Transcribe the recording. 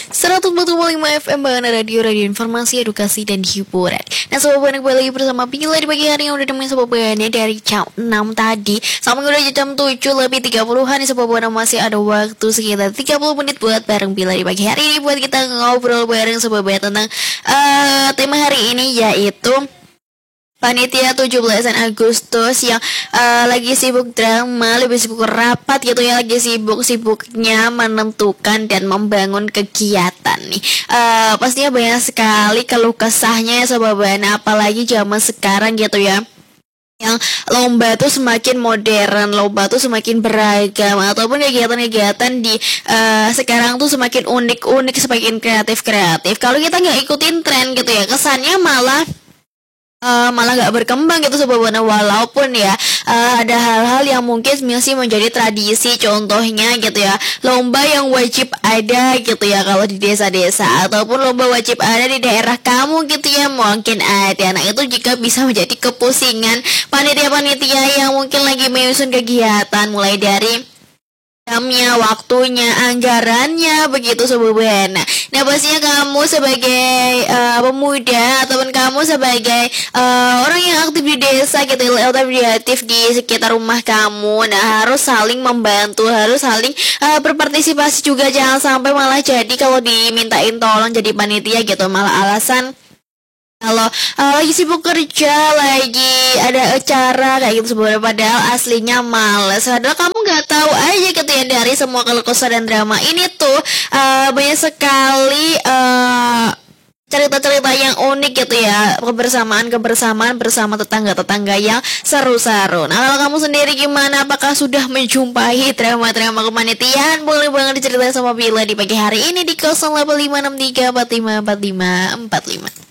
104,5 FM Bahana Radio Informasi, Edukasi, dan Hiburan. Nah, sobat Bahana kembali lagi bersama Bila di pagi hari yang udah nemenin sobat Bahana dari jam 6 tadi sampai udah jam 7 lebih 30-an nih sobat Bahana. Masih ada waktu sekitar 30 menit buat bareng Bila di pagi hari ini buat kita ngobrol bareng sobat Bahana tentang tema hari ini, yaitu Panitia 17 Agustus yang lagi sibuk drama, lebih sibuk rapat gitu ya, lagi sibuk-sibuknya menentukan dan membangun kegiatan nih. Pastinya banyak sekali keluh kesahnya ya sobat Bahana, apalagi zaman sekarang gitu ya, yang lomba tuh semakin modern, lomba tuh semakin beragam, ataupun kegiatan-kegiatan di sekarang tuh semakin unik-unik, semakin kreatif-kreatif. Kalau kita nggak ikutin tren gitu ya, kesannya malah nggak berkembang gitu sobat Bahana. Walaupun ya ada hal-hal yang mungkin masih menjadi tradisi, contohnya gitu ya, lomba yang wajib ada gitu ya kalau di desa-desa, ataupun lomba wajib ada di daerah kamu gitu ya, mungkin ada. Nah, itu jika bisa menjadi kepusingan panitia-panitia yang mungkin lagi menyusun kegiatan, mulai dari jamnya, waktunya, anggarannya, begitu sobat Bahana. Nah, pastinya kamu sebagai pemuda ataupun kamu sebagai orang yang aktif di desa gitu, aktif di sekitar rumah kamu, nah harus saling membantu, harus saling berpartisipasi juga. Jangan sampai malah jadi kalau dimintain tolong jadi panitia gitu malah alasan kalau lagi sibuk kerja, lagi ada acara kayak gitu sebenarnya, padahal aslinya males. Padahal kamu nggak tahu aja gitu ya, dari semua keluh kesah dan drama ini tuh banyak sekali cerita-cerita yang unik gitu ya, kebersamaan bersama tetangga-tetangga yang seru-seru. Nah, kalau kamu sendiri gimana? Apakah sudah menjumpai drama-drama kepanitiaan? Boleh banget diceritain sama Bila di pagi hari ini di 0856345454.